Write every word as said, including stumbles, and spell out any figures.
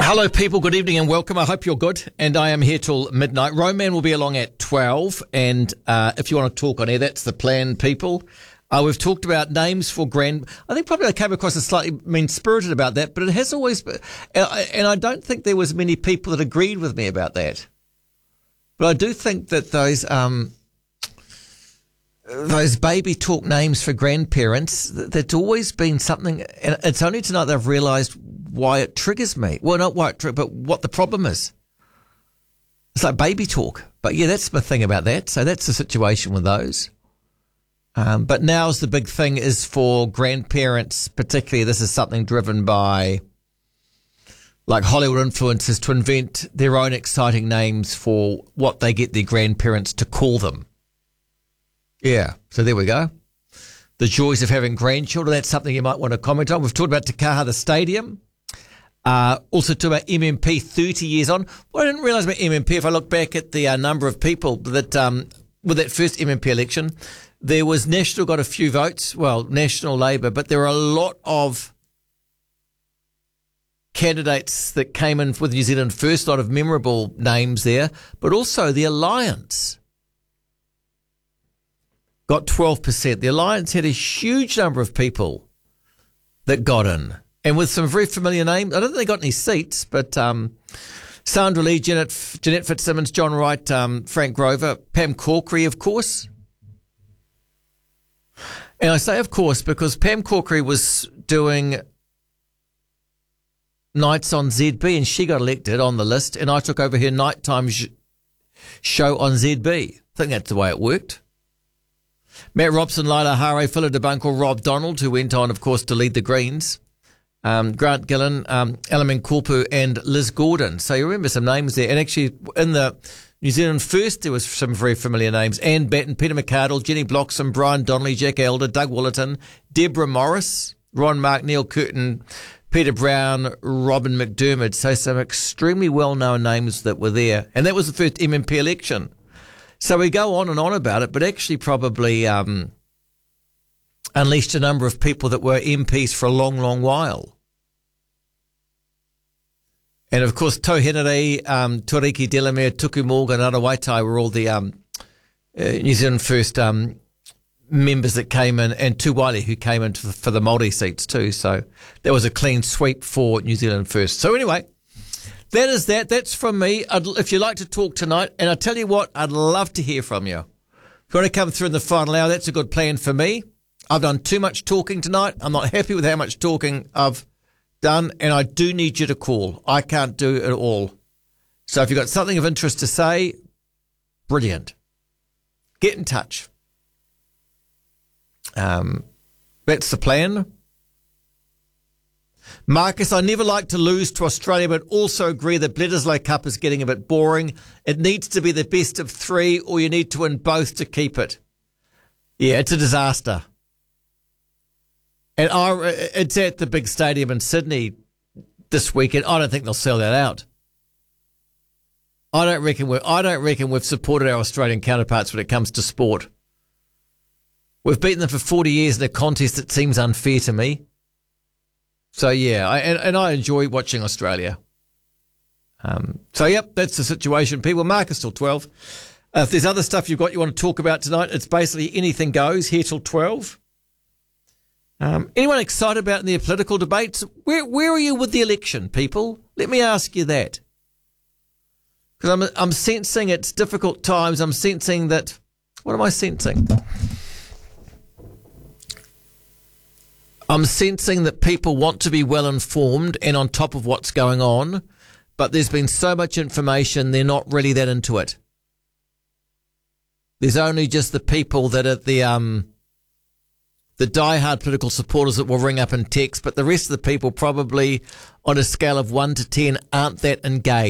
Hello, people. Good evening and welcome. I hope you're good. And I am here till midnight. Roman will be along at twelve. And uh, if you want to talk on air, that's the plan, people. Uh, we've talked about names for grand. I think probably I came across as slightly mean-spirited about that, but it has always been. And I don't think there was many people that agreed with me about that. But I do think that those um, those baby talk names for grandparents, that's always been something. And it's only tonight that I've realised why it triggers me. Well, not why it triggers, but what the problem is. It's like baby talk. But yeah, that's my thing about that. So that's the situation with those. Um, but now's the big thing is for grandparents, particularly this is something driven by like Hollywood influencers to invent their own exciting names for what they get their grandparents to call them. Yeah, so there we go. The joys of having grandchildren, that's something you might want to comment on. We've talked about Te Kaha, the stadium. Uh, also talked about M M P thirty years on. What I didn't realise about M M P, if I look back at the uh, number of people that, um, with that first M M P election, there was National got a few votes, well, National Labour, but there were a lot of candidates that came in with New Zealand First, a lot of memorable names there, but also the Alliance got twelve percent. The Alliance had a huge number of people that got in, and with some very familiar names. I don't think they got any seats, but um, Sandra Lee, Jeanette, Jeanette Fitzsimmons, John Wright, um, Frank Grover, Pam Corkery, of course. And I say, of course, because Pam Corkery was doing nights on Z B, and she got elected on the list, and I took over her nighttime sh- show on Z B. I think that's the way it worked. Matt Robson, Lila Hare, Philip DeBunkle, Rob Donald, who went on, of course, to lead the Greens, um, Grant Gillen, um, Alamin Korpu, and Liz Gordon. So you remember some names there. And actually, in the New Zealand First, there was some very familiar names. Anne Batten, Peter McArdle, Jenny Bloxham, Brian Donnelly, Jack Elder, Doug Willerton, Deborah Morris, Ron Mark, Neil Curtin, Peter Brown, Robin McDermott. So some extremely well-known names that were there. And that was the first M M P election. So we go on and on about it, but actually probably um, unleashed a number of people that were M Ps for a long, long while. And, of course, Tau Henare, um, Toriki Delamere, Tuku Morgan, and Arawaitai were all the um, uh, New Zealand First um, members that came in, and Tuwali, who came in for the, for the Māori seats too. So that was a clean sweep for New Zealand First. So anyway, that is that. That's from me. I'd, if you'd like to talk tonight, and I tell you what, I'd love to hear from you. If you want to come through in the final hour, that's a good plan for me. I've done too much talking tonight. I'm not happy with how much talking I've done, and I do need you to call. I can't do it all. So if you've got something of interest to say, brilliant. Get in touch. Um, that's the plan. Marcus, I never like to lose to Australia, but also agree that Bledisloe Cup is getting a bit boring. It needs to be the best of three, or you need to win both to keep it. Yeah, it's a disaster. And I, it's at the big stadium in Sydney this weekend. I don't think they'll sell that out. I don't reckon we're, I don't reckon we've supported our Australian counterparts when it comes to sport. We've beaten them for forty years in a contest that seems unfair to me. So, yeah, I, and, and I enjoy watching Australia. Um, so, yep, that's the situation. People, mark us till twelve. Uh, if there's other stuff you've got you want to talk about tonight, it's basically anything goes here till twelve. Um, anyone excited about the political debates? Where where are you with the election, people? Let me ask you that. Because I'm, I'm sensing it's difficult times. I'm sensing that... What am I sensing? I'm sensing that people want to be well informed and on top of what's going on, but there's been so much information, they're not really that into it. There's only just the people that are the um, the diehard political supporters that will ring up and text, but the rest of the people probably on a scale of one to ten aren't that engaged.